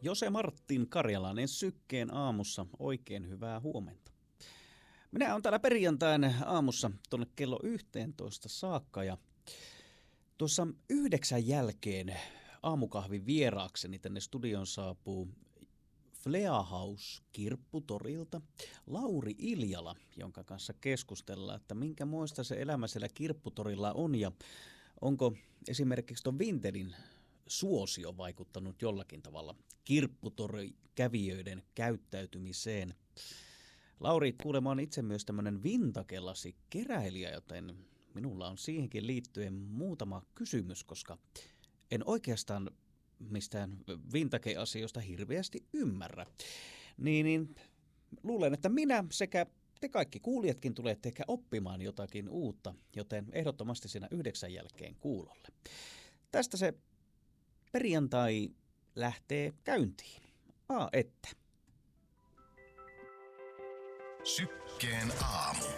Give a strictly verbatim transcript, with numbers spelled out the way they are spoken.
Jose Martin Karjalainen Sykkeen aamussa. Oikein hyvää huomenta. Minä olen täällä perjantain aamussa tuonne kello yhteentoista saakka ja tuossa yhdeksän jälkeen aamukahvin vieraakseni tänne studion saapuu Fleahaus Kirpputorilta Lauri Iljala, jonka kanssa keskustellaan, että minkä muista se elämä siellä Kirpputorilla on ja onko esimerkiksi tuon Vintelin suosio vaikuttanut jollakin tavalla Kirpputori-kävijöiden käyttäytymiseen. Lauri, kuulemma on itse myös tämmöinen vintakelasi keräilijä, joten minulla on siihenkin liittyen muutama kysymys, koska en oikeastaan mistään vintage-asioista hirveästi ymmärrä. Niin, niin luulen, että minä sekä te kaikki kuulijatkin tulette ehkä oppimaan jotakin uutta, joten ehdottomasti siinä yhdeksän jälkeen kuulolle. Tästä se perjantai lähtee käyntiin. A, että. Sykkeen aamu.